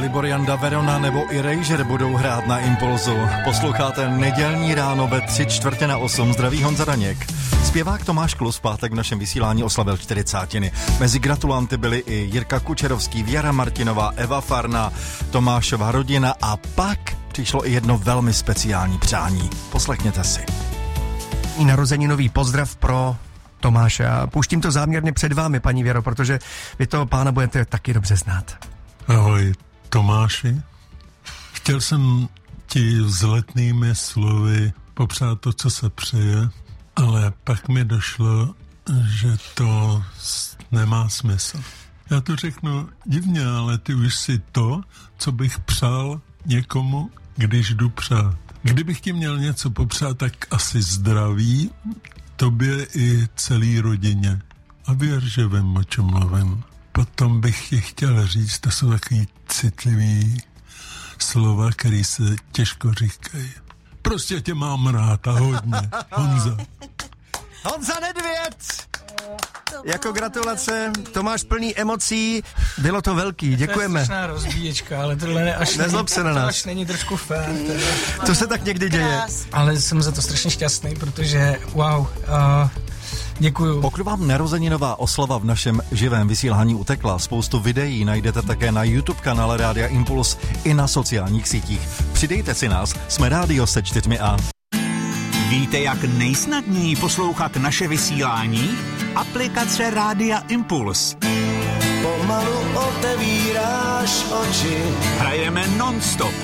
Libor Janda, Verona nebo Erasure budou hrát na Impulzu. Posloucháte Nedělní ráno ve 7:45. Zdraví Honza Daněk. Zpěvák Tomáš Klus v pátek v našem vysílání oslavil 40. Mezi gratulanty byli i Jirka Kučerovský, Věra Martinová, Eva Farna, Tomášova rodina a pak přišlo i jedno velmi speciální přání. Poslechněte si. Narozeninový pozdrav pro Tomáše. A pouštím to záměrně před vámi, paní Věro, protože vy toho pána budete taky dobře znát. Ahoj, Tomáši. Chtěl jsem ti vzletnými slovy popřát to, co se přeje, ale pak mi došlo, že to nemá smysl. Já to řeknu divně, ale ty už si to, co bych přál někomu, když jdu přát. Kdybych ti měl něco popřát, tak asi zdraví, tobě i celý rodině. A věř, že vím, o čem mluvím. Potom bych ti chtěl říct, to jsou takový citlivý slova, který se těžko říkají. Prostě tě mám rád a hodně. Honza. Honza Nedvěd! Jako gratulace, Tomáš plný emocí, bylo to velký, děkujeme. To je strašná rozbíječka, ale tohle Nezlob se na nás. až není trošku fér. To se tak někdy děje. Ale jsem za to strašně šťastný, protože wow, děkuju. Pokud vám narozeninová oslava v našem živém vysílání utekla, spoustu videí najdete také na YouTube kanále Rádia Impuls i na sociálních sítích. Přidejte si nás, jsme Rádio se 4A. Víte, jak nejsnadněji poslouchat naše vysílání? Aplikace Rádia Impuls. Pomalu otevíráš oči. Hrajeme non-stop